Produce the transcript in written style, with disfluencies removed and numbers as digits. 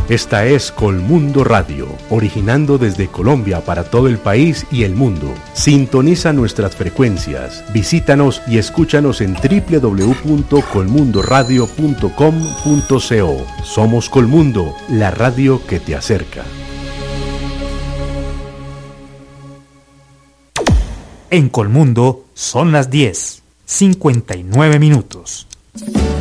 Esta es Colmundo Radio, originando desde Colombia para todo el país y el mundo. Sintoniza nuestras frecuencias, visítanos y escúchanos en www.colmundoradio.com.co. Somos Colmundo, la radio que te acerca. En Colmundo son las 10:59.